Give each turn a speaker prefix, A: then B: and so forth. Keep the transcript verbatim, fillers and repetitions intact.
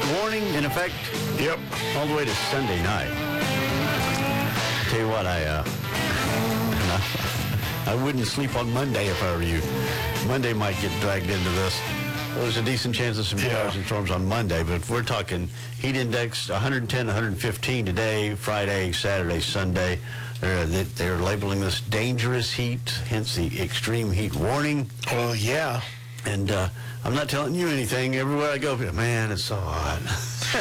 A: warning in effect.
B: Yep.
A: All the way to Sunday night. Tell you what, I uh, I wouldn't sleep on Monday if I were you. Monday might get dragged into this. Well, there's a decent chance of some
B: Yeah.
A: showers and storms on Monday, but if we're talking heat index one hundred ten, one hundred fifteen today, Friday, Saturday, Sunday. They're, they're labeling this dangerous heat, hence the extreme heat warning.
B: Well, yeah.
A: And uh, I'm not telling you anything. Everywhere I go, man, it's so hot.